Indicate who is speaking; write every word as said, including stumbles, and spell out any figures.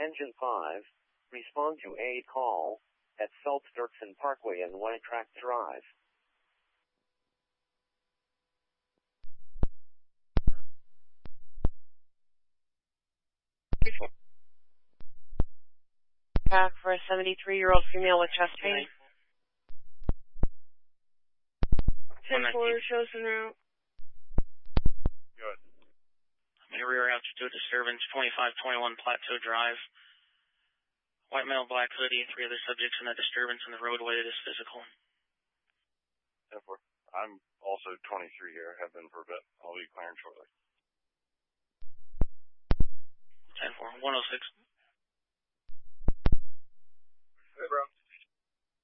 Speaker 1: Engine five, respond to a call at Phelps Dirksen Parkway and White Track Drive.
Speaker 2: Back for a seventy-three-year-old female with chest pain. ten four shows en route.
Speaker 3: Good.
Speaker 4: May rear out to a disturbance, twenty-five twenty-one Plateau Drive. White male, black hoodie, three other subjects in a disturbance in the roadway. It is physical.
Speaker 3: ten four. I'm also twenty-three here, have been for a bit. I'll be clearing shortly.
Speaker 4: ten four, one oh six.
Speaker 3: Hey, bro.